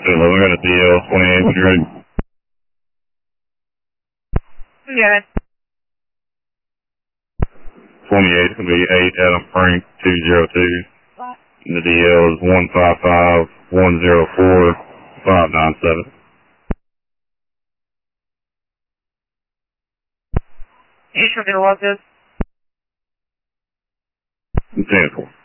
I got a DL 28 when you're ready. Yeah. 28 is going to be 8 Adam Frank 202. And the DL is 155-104-597. You sure there was this? 10-4.